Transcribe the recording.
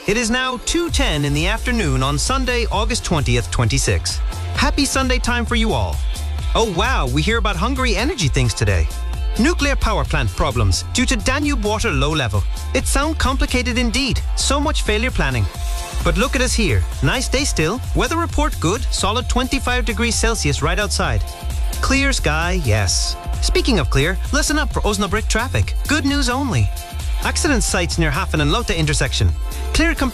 It is now 2:10 in the afternoon on Sunday, August 20th, 26. Happy Sunday time for you all. Oh wow, we hear about Hungary energy things today. Nuclear power plant problems due to Danube water low level. It sounds complicated indeed, so much failure planning. But look at us here, nice day still, weather report good, solid 25 degrees Celsius right outside. Clear sky, yes. Speaking of clear, listen up for Osnabrück traffic. Good news only. Accident sites near Hafen and Lota intersection. Clear